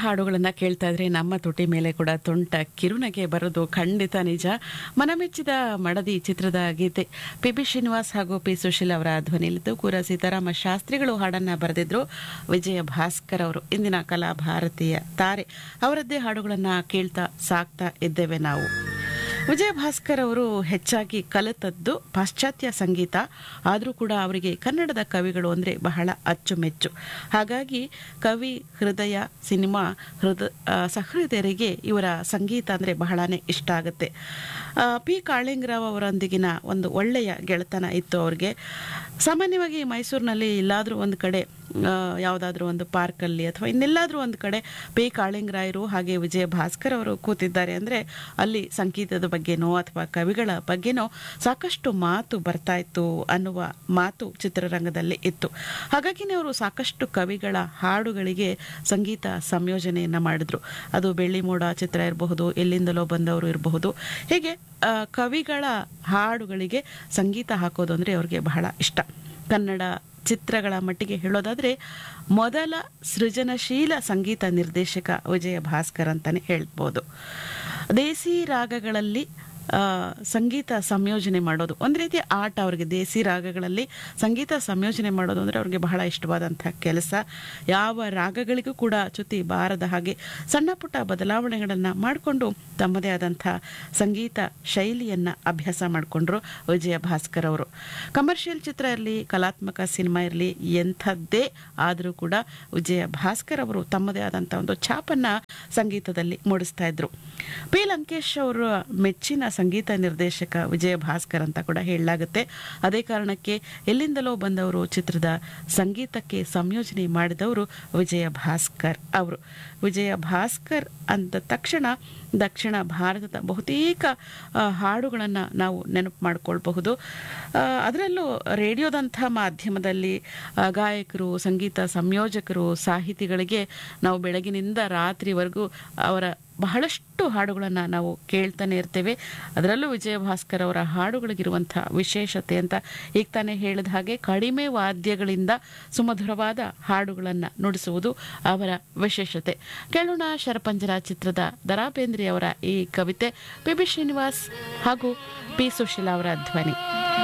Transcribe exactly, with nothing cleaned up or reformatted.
ಹಾಡುಗಳನ್ನು ಕೇಳ್ತಾ ಇದ್ರೆ ನಮ್ಮ ತುಟಿ ಮೇಲೆ ಕೂಡ ತುಂಟ ಕಿರುನಗೆ ಬರೋದು ಖಂಡಿತ ನಿಜ. ಮನಮೆಚ್ಚಿದ ಮಡದಿ ಚಿತ್ರದ ಗೀತೆ ಪಿ ಬಿ ಶ್ರೀನಿವಾಸ್ ಹಾಗೂ ಪಿ ಸುಶೀಲ್ ಅವರ ಧ್ವನಿಯಲ್ಲಿದ್ದು ಕೂರ ಸೀತಾರಾಮ ಶಾಸ್ತ್ರಿಗಳು ಹಾಡನ್ನ ಬರೆದಿದ್ರು. ವಿಜಯ ಭಾಸ್ಕರ್ ಅವರು ಇಂದಿನ ಕಲಾ ಭಾರತೀಯ ತಾರೆ. ಅವರದ್ದೇ ಹಾಡುಗಳನ್ನು ಕೇಳ್ತಾ ಸಾಕ್ತಾ ಇದ್ದೇವೆ ನಾವು. ವಿಜಯ ಭಾಸ್ಕರ್ ಅವರು ಹೆಚ್ಚಾಗಿ ಕಲಿತದ್ದು ಪಾಶ್ಚಾತ್ಯ ಸಂಗೀತ, ಆದರೂ ಕೂಡ ಅವರಿಗೆ ಕನ್ನಡದ ಕವಿಗಳು ಅಂದರೆ ಬಹಳ ಅಚ್ಚುಮೆಚ್ಚು. ಹಾಗಾಗಿ ಕವಿ ಹೃದಯ ಸಿನಿಮಾ ಹೃದ ಸಹೃದಯರಿಗೆ ಇವರ ಸಂಗೀತ ಅಂದರೆ ಬಹಳನೇ ಇಷ್ಟ ಆಗುತ್ತೆ. ಪಿ ಕಾಳಿಂಗರಾವ್ ಅವರೊಂದಿಗಿನ ಒಂದು ಒಳ್ಳೆಯ ಗೆಳೆತನ ಇತ್ತು ಅವ್ರಿಗೆ. ಸಾಮಾನ್ಯವಾಗಿ ಮೈಸೂರಿನಲ್ಲಿ ಎಲ್ಲಾದರೂ ಒಂದು ಕಡೆ ಯಾವುದಾದ್ರೂ ಒಂದು ಪಾರ್ಕಲ್ಲಿ ಅಥವಾ ಇನ್ನೆಲ್ಲಾದರೂ ಒಂದು ಕಡೆ ಪಿ ಕಾಳಿಂಗರಾಯರು ಹಾಗೆ ವಿಜಯ ಭಾಸ್ಕರ್ ಅವರು ಕೂತಿದ್ದಾರೆ ಅಂದರೆ ಅಲ್ಲಿ ಸಂಗೀತದ ಬಗ್ಗೆನೋ ಅಥವಾ ಕವಿಗಳ ಬಗ್ಗೆನೋ ಸಾಕಷ್ಟು ಮಾತು ಬರ್ತಾ ಇತ್ತು ಅನ್ನುವ ಮಾತು ಚಿತ್ರರಂಗದಲ್ಲಿ ಇತ್ತು. ಹಾಗಾಗಿನೇ ಅವರು ಸಾಕಷ್ಟು ಕವಿಗಳ ಹಾಡುಗಳಿಗೆ ಸಂಗೀತ ಸಂಯೋಜನೆಯನ್ನು ಮಾಡಿದ್ರು. ಅದು ಬೆಳ್ಳಿ ಮೋಡ ಚಿತ್ರ ಇರಬಹುದು, ಎಲ್ಲಿಂದಲೋ ಬಂದವರು ಇರಬಹುದು. ಹೀಗೆ ಕವಿಗಳ ಹಾಡುಗಳಿಗೆ ಸಂಗೀತ ಹಾಕೋದು ಅಂದರೆ ಅವ್ರಿಗೆ ಬಹಳ ಇಷ್ಟ. ಕನ್ನಡ ಚಿತ್ರಗಳ ಮಟ್ಟಿಗೆ ಹೇಳೋದಾದರೆ ಮೊದಲ ಸೃಜನಶೀಲ ಸಂಗೀತ ನಿರ್ದೇಶಕ ವಿಜಯ ಭಾಸ್ಕರ್ ಅಂತಲೇ ಹೇಳ್ಬೋದು. ದೇಸಿ ರಾಗಗಳಲ್ಲಿ ಸಂಗೀತ ಸಂಯೋಜನೆ ಮಾಡೋದು ಒಂದು ರೀತಿಯ ಆಟ ಅವ್ರಿಗೆ. ದೇಸಿ ರಾಗಗಳಲ್ಲಿ ಸಂಗೀತ ಸಂಯೋಜನೆ ಮಾಡೋದು ಅಂದರೆ ಅವ್ರಿಗೆ ಬಹಳ ಇಷ್ಟವಾದಂಥ ಕೆಲಸ. ಯಾವ ರಾಗಗಳಿಗೂ ಕೂಡ ಚ್ಯುತಿ ಬಾರದ ಹಾಗೆ ಸಣ್ಣ ಪುಟ್ಟ ಬದಲಾವಣೆಗಳನ್ನು ಮಾಡಿಕೊಂಡು ತಮ್ಮದೇ ಆದಂಥ ಸಂಗೀತ ಶೈಲಿಯನ್ನು ಅಭ್ಯಾಸ ಮಾಡಿಕೊಂಡ್ರು ವಿಜಯ ಭಾಸ್ಕರ್ ಅವರು. ಕಮರ್ಷಿಯಲ್ ಚಿತ್ರ ಇರಲಿ, ಕಲಾತ್ಮಕ ಸಿನಿಮಾ ಇರಲಿ, ಎಂಥದ್ದೇ ಆದರೂ ಕೂಡ ವಿಜಯ ಭಾಸ್ಕರ್ ಅವರು ತಮ್ಮದೇ ಆದಂಥ ಒಂದು ಛಾಪನ್ನು ಸಂಗೀತದಲ್ಲಿ ಮೂಡಿಸ್ತಾ ಇದ್ರು. ಪಿ ಲಂಕೇಶ್ ಅವರ ಮೆಚ್ಚಿನ ಸಂಗೀತ ನಿರ್ದೇಶಕ ವಿಜಯ ಭಾಸ್ಕರ್ ಅಂತ ಕೂಡ ಹೇಳಲಾಗುತ್ತೆ. ಅದೇ ಕಾರಣಕ್ಕೆ ಎಲ್ಲಿಂದಲೋ ಬಂದವರು ಚಿತ್ರದ ಸಂಗೀತಕ್ಕೆ ಸಂಯೋಜನೆ ಮಾಡಿದವರು ವಿಜಯ ಭಾಸ್ಕರ್ ಅವರು. ವಿಜಯ ಭಾಸ್ಕರ್ ಅಂದ ತಕ್ಷಣ ದಕ್ಷಿಣ ಭಾರತದ ಬಹುತೇಕ ಹಾಡುಗಳನ್ನು ನಾವು ನೆನಪು ಮಾಡಿಕೊಳ್ಬಹುದು. ಅದರಲ್ಲೂ ರೇಡಿಯೋದಂಥ ಮಾಧ್ಯಮದಲ್ಲಿ ಗಾಯಕರು, ಸಂಗೀತ ಸಂಯೋಜಕರು, ಸಾಹಿತಿಗಳಿಗೆ ನಾವು ಬೆಳಗಿನಿಂದ ರಾತ್ರಿವರೆಗೂ ಅವರ ಬಹಳಷ್ಟು ಹಾಡುಗಳನ್ನು ನಾವು ಕೇಳ್ತಾನೆ ಇರ್ತೇವೆ. ಅದರಲ್ಲೂ ವಿಜಯ ಭಾಸ್ಕರ್ ಅವರ ಹಾಡುಗಳಿಗಿರುವಂಥ ವಿಶೇಷತೆ ಅಂತ ಈಗ ತಾನೇ ಹೇಳಿದ ಹಾಗೆ ಕಡಿಮೆ ವಾದ್ಯಗಳಿಂದ ಸುಮಧುರವಾದ ಹಾಡುಗಳನ್ನು ನುಡಿಸುವುದು ಅವರ ವಿಶೇಷತೆ. ಕೇಳೋಣ ಶರಪಂಜರ ಚಿತ್ರದ ದರಾ ಬೇಂದ್ರೆ ಅವರ ಈ ಕವಿತೆ, ಪಿ ಬಿ ಶ್ರೀನಿವಾಸ್ ಹಾಗೂ ಪಿ ಸುಶೀಲ ಅವರ ಧ್ವನಿ.